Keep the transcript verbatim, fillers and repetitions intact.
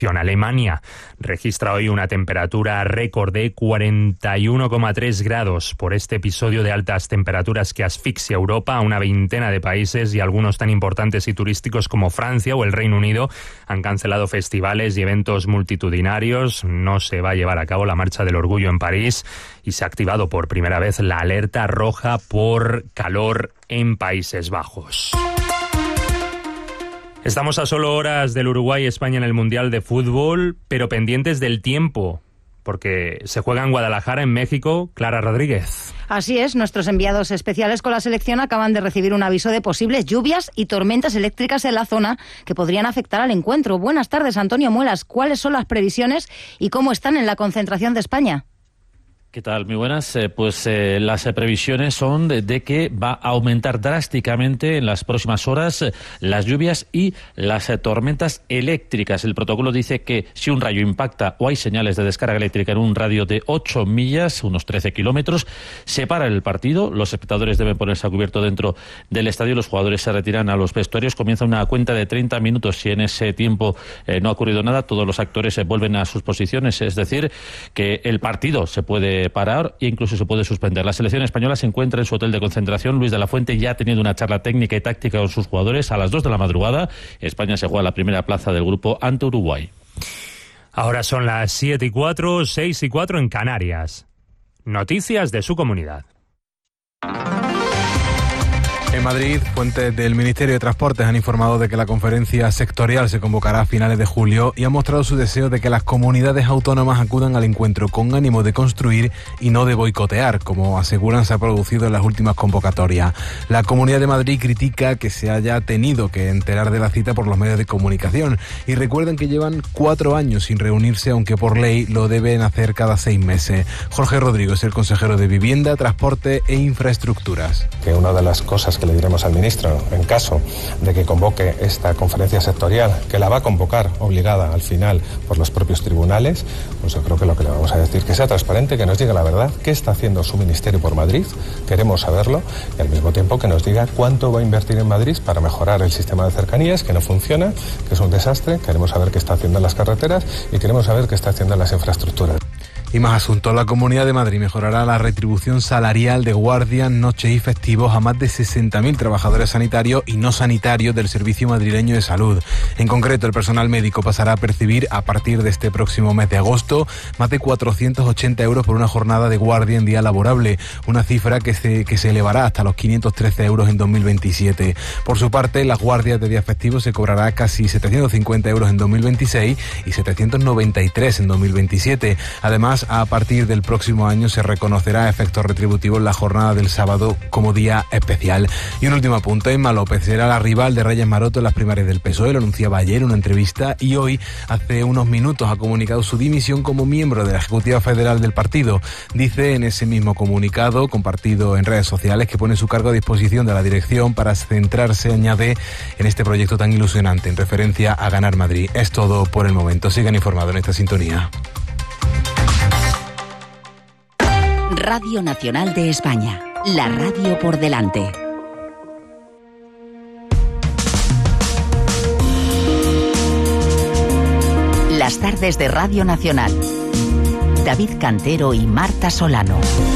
Alemania registra hoy una temperatura récord de cuarenta y uno coma tres grados por este episodio de altas temperaturas que asfixia Europa. Una veintena de países y algunos tan importantes y turísticos como Francia o el Reino Unido han cancelado festivales y eventos multitudinarios. No se va a llevar a cabo la Marcha del Orgullo en París y se ha activado por primera vez la alerta roja por calor en Países Bajos. Estamos a solo horas del Uruguay-España en el Mundial de Fútbol, pero pendientes del tiempo, porque se juega en Guadalajara, en México. Clara Rodríguez. Así es, nuestros enviados especiales con la selección acaban de recibir un aviso de posibles lluvias y tormentas eléctricas en la zona que podrían afectar al encuentro. Buenas tardes, Antonio Muelas. ¿Cuáles son las previsiones y cómo están en la concentración de España? ¿Qué tal? Muy buenas. Eh, pues eh, las eh, previsiones son de, de que va a aumentar drásticamente en las próximas horas eh, las lluvias y las eh, tormentas eléctricas. El protocolo dice que si un rayo impacta o hay señales de descarga eléctrica en un radio de ocho millas, unos trece kilómetros, se para el partido. Los espectadores deben ponerse a cubierto dentro del estadio. Los jugadores se retiran a los vestuarios. Comienza una cuenta de treinta minutos. Si en ese tiempo eh, no ha ocurrido nada, todos los actores eh, vuelven a sus posiciones. Es decir, que el partido se puede parar e incluso se puede suspender. La selección española se encuentra en su hotel de concentración. Luis de la Fuente ya ha tenido una charla técnica y táctica con sus jugadores. A las dos de la madrugada, España se juega la primera plaza del grupo ante Uruguay. Ahora son las siete y cuatro, seis y cuatro en Canarias. Noticias de su comunidad. En Madrid, fuentes del Ministerio de Transportes han informado de que la conferencia sectorial se convocará a finales de julio y han mostrado su deseo de que las comunidades autónomas acudan al encuentro con ánimo de construir y no de boicotear, como aseguran se ha producido en las últimas convocatorias. La Comunidad de Madrid critica que se haya tenido que enterar de la cita por los medios de comunicación y recuerdan que llevan cuatro años sin reunirse, aunque por ley lo deben hacer cada seis meses. Jorge Rodrigo es el consejero de Vivienda, Transporte e Infraestructuras. Que una de las cosas que le diremos al ministro en caso de que convoque esta conferencia sectorial, que la va a convocar obligada al final por los propios tribunales, pues yo creo que lo que le vamos a decir que sea transparente, que nos diga la verdad, qué está haciendo su ministerio por Madrid, queremos saberlo, y al mismo tiempo que nos diga cuánto va a invertir en Madrid para mejorar el sistema de cercanías, que no funciona, que es un desastre. Queremos saber qué está haciendo en las carreteras y queremos saber qué está haciendo en las infraestructuras. Y más asuntos. La Comunidad de Madrid mejorará la retribución salarial de guardias, noches y festivos a más de sesenta mil trabajadores sanitarios y no sanitarios del Servicio Madrileño de Salud. En concreto, el personal médico pasará a percibir a partir de este próximo mes de agosto más de cuatrocientos ochenta euros por una jornada de guardia en día laborable, una cifra que se, que se elevará hasta los quinientos trece euros en dos mil veintisiete. Por su parte, las guardias de días festivos se cobrará casi setecientos cincuenta euros en dos mil veintiséis y setecientos noventa y tres en dos mil veintisiete. Además, a partir del próximo año se reconocerá efectos retributivos la jornada del sábado como día especial. Y un último apunte: Emma López será la rival de Reyes Maroto en las primarias del P S O E, lo anunciaba ayer en una entrevista y hoy, hace unos minutos, ha comunicado su dimisión como miembro de la Ejecutiva Federal del partido. Dice en ese mismo comunicado, compartido en redes sociales, que pone su cargo a disposición de la dirección para centrarse, añade, en este proyecto tan ilusionante en referencia a ganar Madrid. Es todo por el momento. Sigan informados en esta sintonía. Radio Nacional de España, la radio por delante. Las tardes de Radio Nacional. David Cantero y Marta Solano.